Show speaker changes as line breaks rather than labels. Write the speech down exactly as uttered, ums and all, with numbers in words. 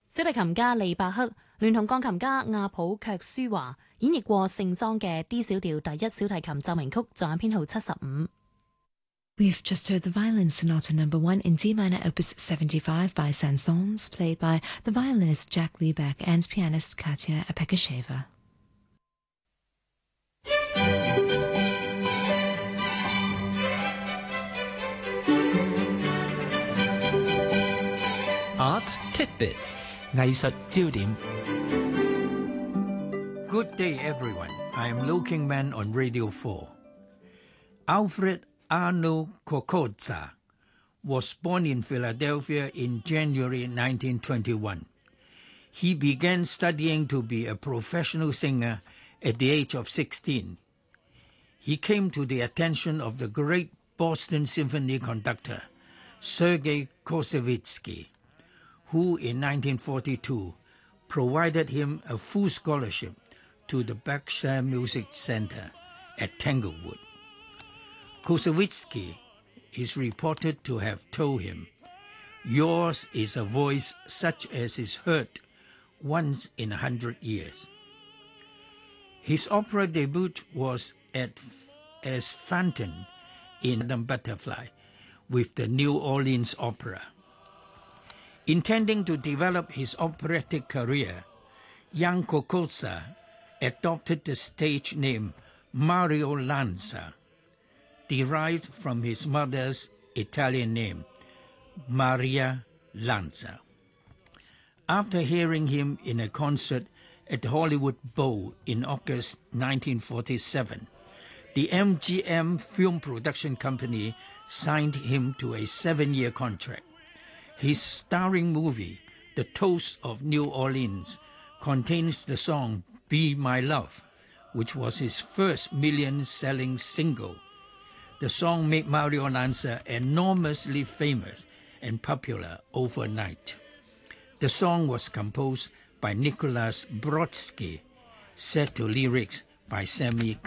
小提琴家利伯克聯同鋼琴家亞普卻舒華演繹過聖桑嘅 D 小調第一小提琴奏鳴曲，作品編號七十五。
We've just heard the Violin Sonata Number One in D minor, Opus seventy-five by Saint-Saëns, played by the violinist Jack Liebeck and pianist Katya Apekasheva.
Arts Tidbits
藝術焦點。
Good day, everyone. I am Looking Man on Radio four. Alfred Arno Kokoza was born in Philadelphia in January nineteen twenty-one. He began studying to be a professional singer at the age of sixteen. He came to the attention of the great Boston Symphony conductor, Sergei Koussevitzky, who in nineteen forty-two provided him a full scholarship to the Berkshire Music Center at Tanglewood. Koussevitzky is reported to have told him, "Yours is a voice such as is heard once in a hundred years." His opera debut was at as Phantom in The Butterfly with the New Orleans Opera. Intending to develop his operatic career, young Kokoza adopted the stage name Mario Lanza, derived from his mother's Italian name, Maria Lanza. After hearing him in a concert at the Hollywood Bowl in August nineteen forty-seven, the M G M Film Production Company signed him to a seven-year contract. His starring movie, The Toast of New Orleans, contains the song Be My Love, which was his first million-selling single. The song made Mario Lanza enormously famous and popular overnight. The song was composed by Nicholas Brodsky, set to lyrics by Sammy